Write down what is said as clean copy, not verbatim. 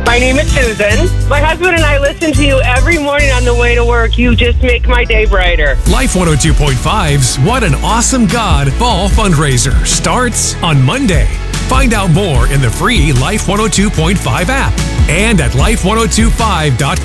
My name is Susan. My husband and I listen to you every morning on the way to work. You just make my day brighter. Life 102.5's What an Awesome God Fall fundraiser starts on Monday. Find out more in the free Life 102.5 app and at life1025.com.